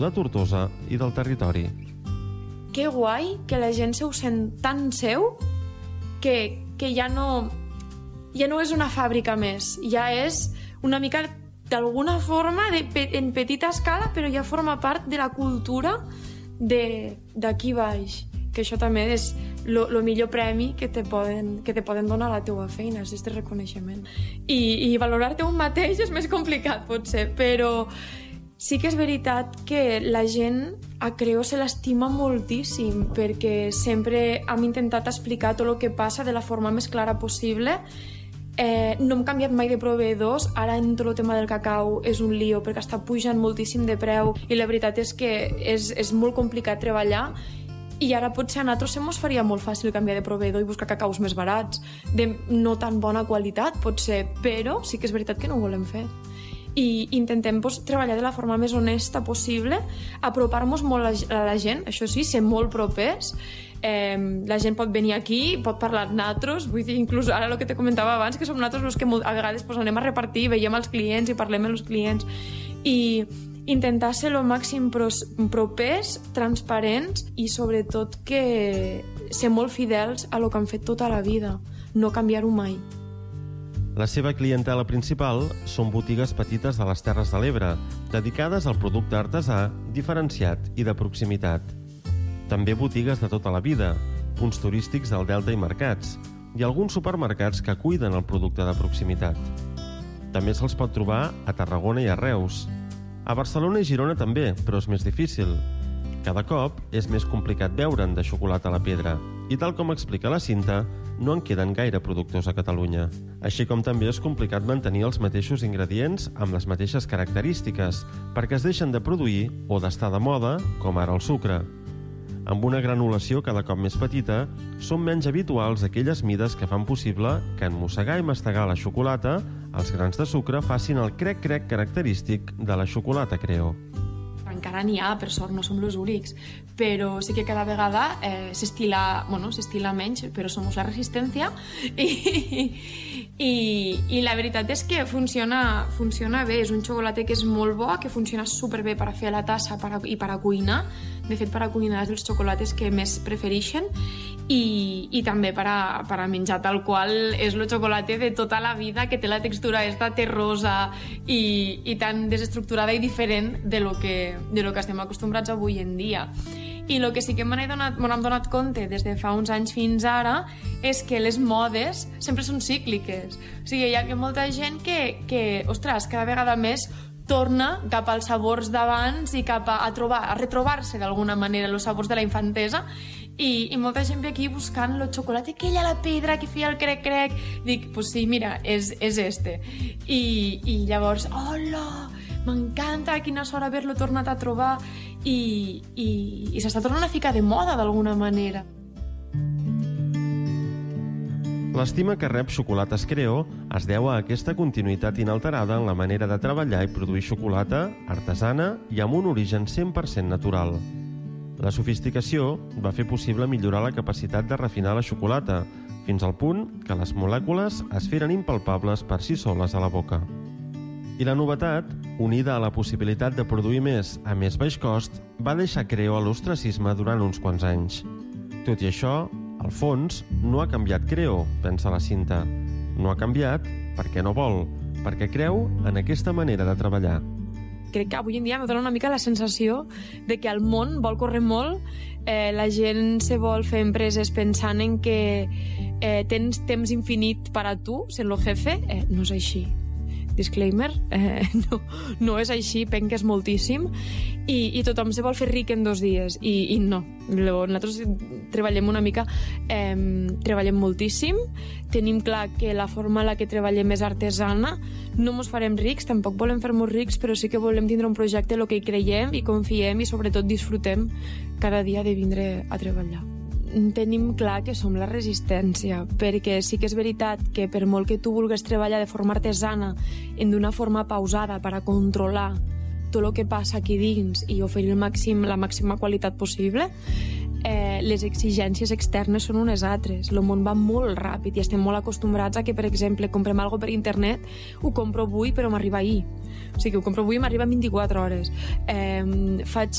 de Tortosa i del territori. Que guai que la gent se ho sent tan seu que ja no és una fàbrica més, ja és una mica d'alguna forma en petita escala, però ja forma part de la cultura d'aquí baix, que això també és el millor premi que te poden donar a la teua feina, és aquest reconeixement. I valorar-te un mateix és més complicat, potser, però sí que és veritat que la gent a Creo se l'estima moltíssim, perquè sempre hem intentat explicar tot el que passa de la forma més clara possible. No hem canviat mai de proveïdors, ara en tot el tema del cacau és un lío perquè està pujant moltíssim de preu i la veritat és que és molt complicat treballar, i ara potser a nosaltres se mos faria molt fàcil canviar de proveïdor i buscar cacaus més barats, de no tan bona qualitat potser, però sí que és veritat que no ho volem fer. I intentem treballar de la forma més honesta possible, apropar-nos molt a la gent, això sí, ser molt propers. La gent pot venir aquí, pot parlar amb nosaltres, vull dir, inclús ara el que te comentava abans, que som nosaltres els que a vegades anem a repartir, veiem els clients i parlem amb els clients, i intentar ser el màxim propers, transparents, i sobretot que ser molt fidels a lo que han fet tota la vida, no canviar-ho mai. La seva clientela principal són botigues petites de les Terres de l'Ebre, dedicades al producte artesà, diferenciat i de proximitat. També botigues de tota la vida, punts turístics del Delta i mercats, i alguns supermercats que cuiden el producte de proximitat. També se'ls pot trobar a Tarragona i a Reus. A Barcelona i Girona també, però és més difícil. Cada cop és més complicat veure'n de xocolata a la pedra, i tal com explica la Cinta, no en queden gaire productors a Catalunya. Així com també és complicat mantenir els mateixos ingredients amb les mateixes característiques, perquè es deixen de produir o d'estar de moda, com ara el sucre. Amb una granulació cada cop més petita, són menys habituals aquelles mides que fan possible que en mossegar i mastegar la xocolata, els grans de sucre facin el crec-crec característic de la xocolata Creo. Encara n'hi ha, per sort, no som els únics, però sí que cada vegada s'estila menys, però som la resistència, i la veritat és que funciona bé. És un xocolate que és molt bo, que funciona superbé per a fer la tassa i per a cuinar. De fet, per a cuinar és dels xocolates que més prefereixen, i també per a menjar, tal qual és el xocolate de tota la vida, que té la textura esta terrosa i tan desestructurada i diferent de lo que estem acostumbrats avui en dia. I el que sí que m'hem donat compte des de fa uns anys fins ara és que les modes sempre són cícliques. O sigui, hi ha molta gent que ostres, cada vegada més torna cap als sabors d'abans i cap a retrobar-se d'alguna manera els sabors de la infantesa, i molta gent ve aquí buscant el xocolate aquell a la pedra que feia el crec-crec. Dic, pues sí, mira, és este. I llavors, hola, m'encanta, quina sort haver-lo tornat a trobar, i s'està tornant a ficar de moda d'alguna manera. L'estima que rep Xocolates Creo es deu a aquesta continuïtat inalterada en la manera de treballar i produir xocolata artesana i amb un origen 100% natural. La sofisticació va fer possible millorar la capacitat de refinar la xocolata, fins al punt que les molècules es feren impalpables per si soles a la boca. I la novetat, unida a la possibilitat de produir més a més baix cost, va deixar Creo a l'ostracisme durant uns quants anys. Tot i això, al fons, no ha canviat Creo, pensa la Cinta. No ha canviat perquè no vol, perquè creu en aquesta manera de treballar. Crec que avui en dia me dona una mica la sensació de que el món vol córrer molt, la gent se vol fer empreses pensant en que tens temps infinit per a tu, sent lo jefe. No és així. Disclaimer, no és així, penques moltíssim, i tothom se vol fer ric en 2 dies, i no. Nosaltres treballem una mica, treballem moltíssim, tenim clar que la forma en la que treballem és artesana, no ens farem rics, tampoc volem fer-nos rics, però sí que volem tindre un projecte en el que hi creiem i confiem i sobretot disfrutem cada dia de vindre a treballar. Tenim clar que som la resistència, perquè sí que és veritat que per molt que tu vulguis treballar de forma artesana d'una forma pausada per a controlar tot el que passa aquí dins i oferir la màxima qualitat possible, les exigències externes són unes altres. El món va molt ràpid i estem molt acostumbrats a que, per exemple, comprem alguna cosa per internet, ho compro avui però m'arriba ahir. O sigui, ho compro avui i m'arriba en 24 hores. Faig